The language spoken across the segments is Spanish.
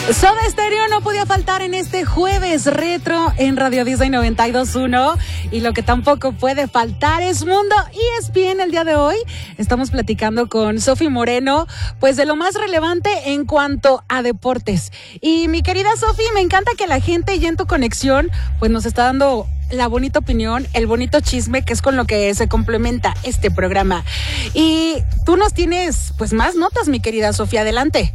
Soda Stereo no podía faltar en este jueves retro en Radio Disney 92.1 y lo que tampoco puede faltar es Mundo ESPN. El día de hoy estamos platicando con Sofi Moreno, pues de lo más relevante en cuanto a deportes. Y mi querida Sofi, me encanta que la gente ya en tu conexión pues nos está dando la bonita opinión, el bonito chisme, que es con lo que se complementa este programa. Y tú nos tienes pues más notas, mi querida Sofía, adelante.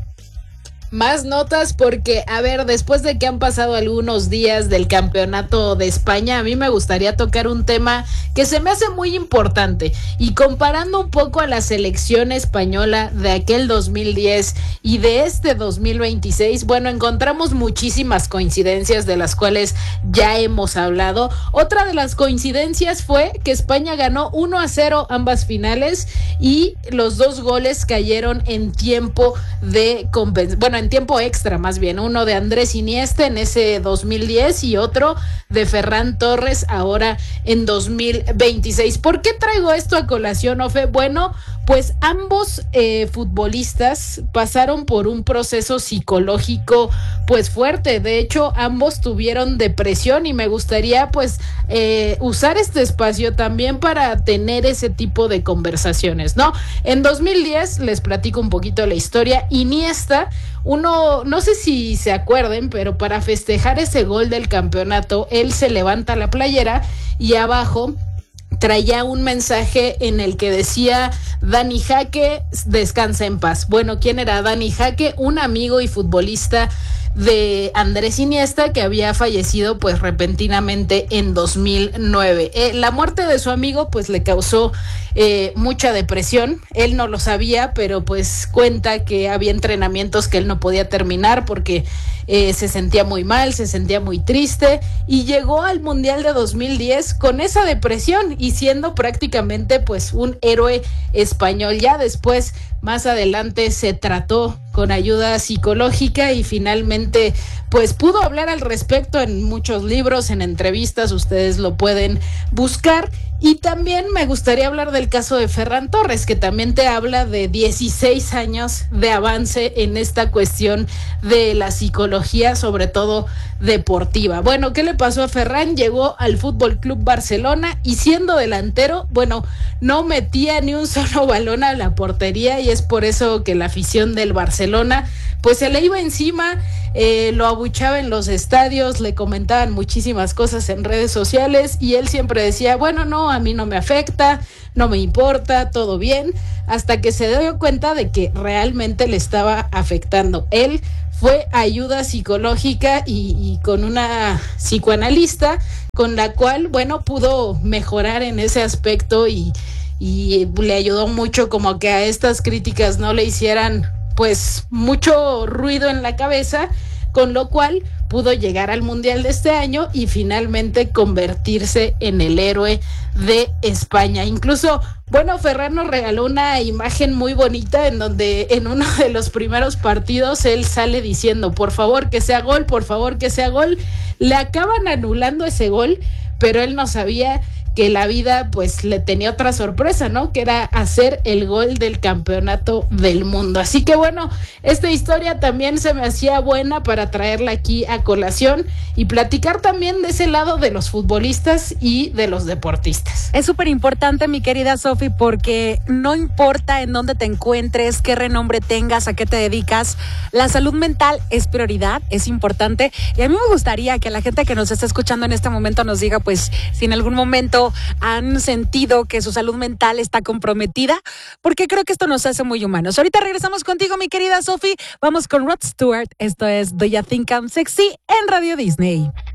Más notas porque, a ver, después de que han pasado algunos días del Campeonato de España, a mí me gustaría tocar un tema que se me hace muy importante. Y comparando un poco a la selección española de aquel 2010 y de este 2026, bueno, encontramos muchísimas coincidencias de las cuales ya hemos hablado. Otra de las coincidencias fue que España ganó 1-0 ambas finales y los dos goles cayeron en tiempo de en tiempo extra más bien, uno de Andrés Iniesta en ese 2010 y otro de Ferran Torres ahora en 2026. ¿Por qué traigo esto a colación, Ofe? Bueno, pues ambos futbolistas pasaron por un proceso psicológico pues fuerte. De hecho, ambos tuvieron depresión y me gustaría pues usar este espacio también para tener ese tipo de conversaciones, ¿no? En 2010, les platico un poquito la historia, Iniesta, no sé si se acuerden, pero para festejar ese gol del campeonato, él se levanta la playera y abajo traía un mensaje en el que decía: Dani Jaque, descansa en paz. Bueno, ¿quién era Dani Jaque? Un amigo y futbolista de Andrés Iniesta que había fallecido pues repentinamente en 2009. La muerte de su amigo pues le causó mucha depresión. Él no lo sabía, pero pues cuenta que había entrenamientos que él no podía terminar porque se sentía muy mal, se sentía muy triste y llegó al Mundial de 2010 con esa depresión y siendo prácticamente pues un héroe español. Ya después, más adelante, se trató con ayuda psicológica y finalmente pues pudo hablar al respecto en muchos libros, en entrevistas, ustedes lo pueden buscar. Y también me gustaría hablar del caso de Ferran Torres, que también te habla de 16 años de avance en esta cuestión de la psicología, sobre todo deportiva. Bueno, ¿qué le pasó a Ferran? Llegó al Fútbol Club Barcelona y siendo delantero, bueno, no metía ni un solo balón a la portería y es por eso que la afición del Barcelona pues se le iba encima, lo abuchaba en los estadios, le comentaban muchísimas cosas en redes sociales y él siempre decía, bueno, no, a mí no me afecta, no me importa, todo bien, hasta que se dio cuenta de que realmente le estaba afectando. Él fue a ayuda psicológica y con una psicoanalista con la cual, bueno, pudo mejorar en ese aspecto y le ayudó mucho como que a estas críticas no le hicieran pues mucho ruido en la cabeza, con lo cual pudo llegar al Mundial de este año y finalmente convertirse en el héroe de España. Incluso, bueno, Ferran nos regaló una imagen muy bonita en donde en uno de los primeros partidos él sale diciendo, por favor que sea gol, por favor que sea gol. Le acaban anulando ese gol, pero él no sabía que la vida pues le tenía otra sorpresa, ¿no? Que era hacer el gol del campeonato del mundo. Así que bueno, esta historia también se me hacía buena para traerla aquí a colación y platicar también de ese lado de los futbolistas y de los deportistas. Es súper importante, mi querida Sofi, porque no importa en dónde te encuentres, qué renombre tengas, a qué te dedicas, la salud mental es prioridad, es importante. Y a mí me gustaría que la gente que nos está escuchando en este momento nos diga, pues, si en algún momento han sentido que su salud mental está comprometida, porque creo que esto nos hace muy humanos. Ahorita regresamos contigo, mi querida Sofi. Vamos con Rod Stewart. Esto es Do You Think I'm Sexy en Radio Disney.